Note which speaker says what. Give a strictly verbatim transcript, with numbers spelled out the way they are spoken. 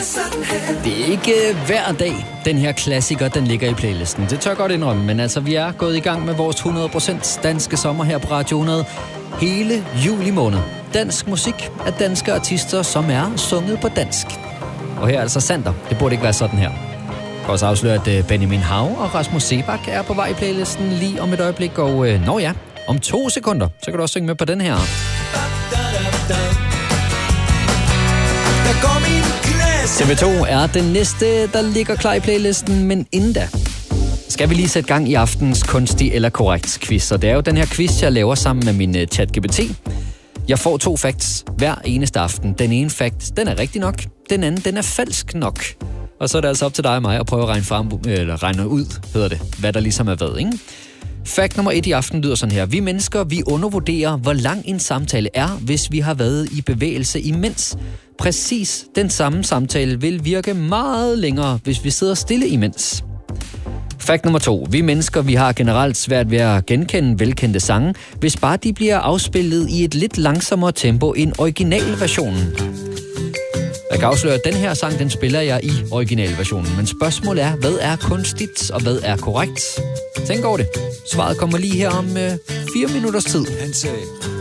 Speaker 1: Det er ikke hver dag, den her klassiker, den ligger i playlisten. Det tør jeg godt indrømme, men altså, vi er gået i gang med vores hundrede procent danske sommer her på Radio hundrede. Hele juli måned. Dansk musik af danske artister, som er sunget på dansk. Og her er altså Sander. Det burde ikke være sådan her. Jeg kan også afsløre, at Benjamin Hav og Rasmus Sebak er på vej i playlisten lige om et øjeblik. Og øh, nå ja, om to sekunder, så kan du også synge med på den her. T V to er den næste, der ligger klar i playlisten, men inden da skal vi lige sætte gang i aftens kunstig eller korrekt quiz. Og det er jo den her quiz, jeg laver sammen med min uh, ChatGPT. Jeg får to facts hver eneste aften. Den ene fact, den er rigtig nok. Den anden, den er falsk nok. Og så er det altså op til dig og mig at prøve at regne, frem, eller regne ud, hedder det, hvad der ligesom er hvad, ikke? Fact nummer et i aften lyder sådan her. Vi mennesker, vi undervurderer, hvor lang en samtale er, hvis vi har været i bevægelse imens. Præcis den samme samtale vil virke meget længere, hvis vi sidder stille imens. Fact nummer to. Vi mennesker, vi har generelt svært ved at genkende velkendte sange, hvis bare de bliver afspillet i et lidt langsommere tempo end originalversionen. Jeg kan afsløre, at den her sang, den spiller jeg i originalversionen. Men spørgsmålet er, hvad er kunstigt, og hvad er korrekt? Tænk over det. Svaret kommer lige her om øh, fire minutters tid.